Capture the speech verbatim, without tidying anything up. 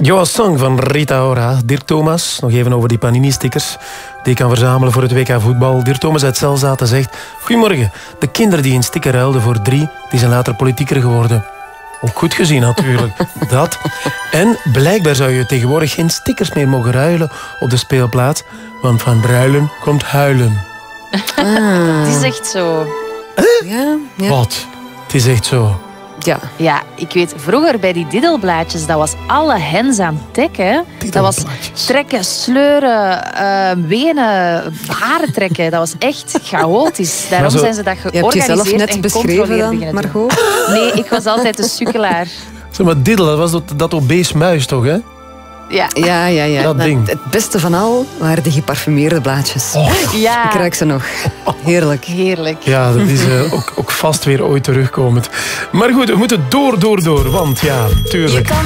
Jouw song van Rita Ora. Dirk Thomas, nog even over die Panini-stickers die je kan verzamelen voor het W K voetbal. Dirk Thomas uit Zelzaten zegt: goedemorgen, de kinderen die een sticker ruilden voor drie, die zijn later politieker geworden. Ook goed gezien natuurlijk. Dat. En blijkbaar zou je tegenwoordig geen stickers meer mogen ruilen op de speelplaats, want van ruilen komt huilen. Ah. Het is echt zo. Huh? Ja, ja. Wat? Het is echt zo. Ja. Ja, ik weet, vroeger bij die diddelblaadjes, dat was alle hens aan het dekken. Dat was trekken, sleuren, uh, wenen, haren trekken. Dat was echt chaotisch. Daarom zo, zijn ze dat georganiseerd. Je hebt jezelf net en beschreven dan, Margot? Nee, ik was altijd de sukkelaar. Zeg maar, diddel, dat was dat, dat obese muis toch, hè? Ja, ja, ja. ja. Dat ding. Het beste van al waren de geparfumeerde blaadjes. Oh. ja. Ik ruik ze nog. Heerlijk. Heerlijk. Ja, dat is uh, ook, ook vast weer ooit terugkomend. Maar goed, we moeten door, door, door. Want ja, tuurlijk.